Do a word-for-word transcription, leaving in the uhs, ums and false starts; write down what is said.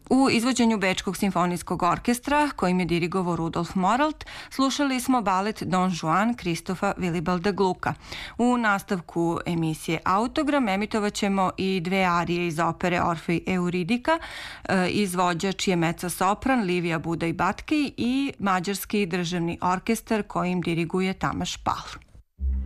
U izvođenju Bečkog simfonijskog orkestra, kojim je dirigovao Rudolf Moralt, slušali smo balet Don Juan Kristofa Vilibalda Gluka. U nastavku emisije Autogram emitovat ćemo i dve arije iz opere Orfej Euridika. Izvođač je meca-sopran Livija Budaj-Batki i Mađarski državni orkestar kojim diriguje Tamaš Pal.